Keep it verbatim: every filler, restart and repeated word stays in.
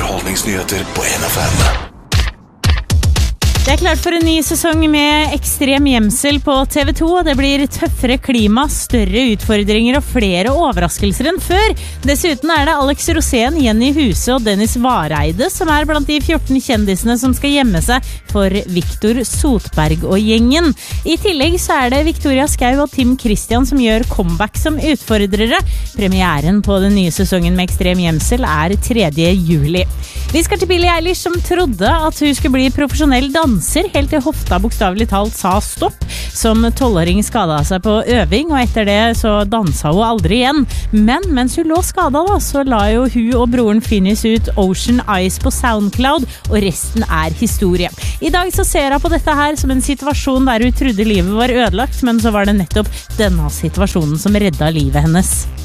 Underholdningsnyheter på en F M. Det er klart for en ny sesong med ekstrem gjemsel på T V to. Det blir tøffere klima, større utfordringer og flere overraskelser enn før. Dessuten er det Alex Rosén, Jenny Huse og Dennis Vareide som er blant de fjorten kjendisene som skal gjemme seg for Victor Sotberg og gjengen. I tillegg så er det Victoria Skau og Tim Christian som gjør comeback som utfordrere. Premieren på den nye sesongen med ekstrem gjemsel er tredje juli. Vi skal til Billie Eilish som trodde at hun skulle bli profesjonell danser, helt til hofta bokstavelig talt sa stopp. Som tolvåring skadet seg på øving, og etter det så dansa hun aldri igjen. Men mens hun lå skadet da, så la jo hun og broren Finnis ut Ocean Eyes på SoundCloud, og resten er historie. I dag så ser hun på dette her som en situasjon der hun trodde livet var ødelagt, men så var det nettopp denne situasjonen som redda livet hennes.